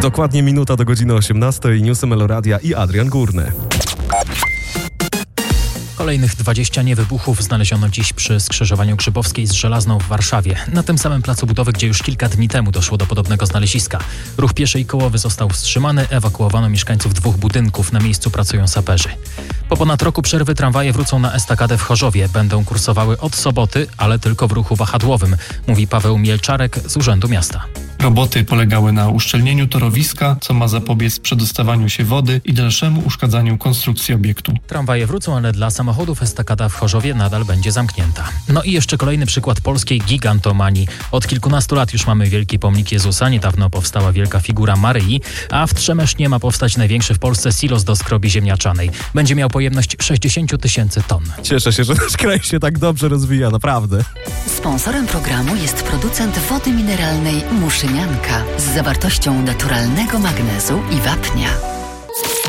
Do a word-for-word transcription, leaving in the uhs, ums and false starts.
Dokładnie minuta do godziny osiemnastej. Newsy Meloradia i Adrian Górny. Kolejnych dwadzieścia niewybuchów znaleziono dziś przy skrzyżowaniu Grzybowskiej z Żelazną w Warszawie. Na tym samym placu budowy, gdzie już kilka dni temu doszło do podobnego znaleziska. Ruch pieszy i kołowy został wstrzymany, ewakuowano mieszkańców dwóch budynków. Na miejscu pracują saperzy. Po ponad roku przerwy tramwaje wrócą na estakadę w Chorzowie. Będą kursowały od soboty, ale tylko w ruchu wahadłowym, mówi Paweł Mielczarek z Urzędu Miasta. Roboty polegały na uszczelnieniu torowiska, co ma zapobiec przedostawaniu się wody i dalszemu uszkadzaniu konstrukcji obiektu. Tramwaje wrócą, ale dla samochodów estakada w Chorzowie nadal będzie zamknięta. No i jeszcze kolejny przykład polskiej gigantomanii. Od kilkunastu lat już mamy wielki pomnik Jezusa, niedawno powstała wielka figura Maryi, a w Trzemesznie ma powstać największy w Polsce silos do skrobi ziemniaczanej. Będzie miał pojemność sześćdziesiąt tysięcy ton. Cieszę się, że nasz kraj się tak dobrze rozwija, naprawdę. Sponsorem programu jest producent wody mineralnej Muszynianka z zawartością naturalnego magnezu i wapnia.